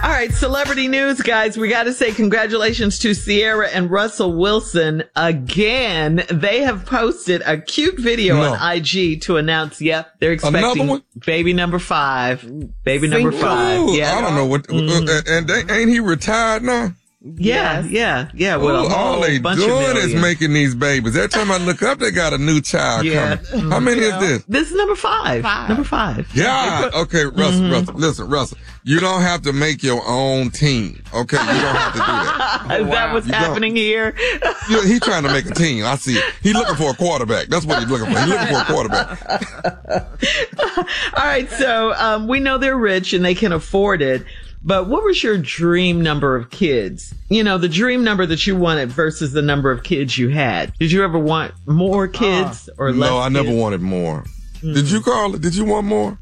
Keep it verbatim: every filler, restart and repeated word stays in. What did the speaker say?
All right, celebrity news, guys. We got to say congratulations to Sierra and Russell Wilson again. They have posted a cute video no. on I G to announce, yep, they're expecting baby number five. Baby number five. Ooh, Yeah. I don't know what, mm-hmm. uh, and they, ain't he retired now? Yeah, yes. yeah, yeah. Well, Ooh, all they doing is making these babies. Every time I look up, they got a new child yeah. coming. How many yeah. is this? This is number five. five. Number five. Yeah. Okay, Russell, mm-hmm. Russell, listen, Russell. You don't have to make your own team. Okay, you don't have to do that. Is wow. that what's you happening here? Yeah, he's trying to make a team. I see it. He's looking for a quarterback. That's what he's looking for. He's looking for a quarterback. All right, so um, we know they're rich and they can afford it. But what was your dream number of kids? You know, the dream number that you wanted versus the number of kids you had. Did you ever want more kids uh, or less? No, I kids? never wanted more. Mm. Did you, Carla? Did you want more?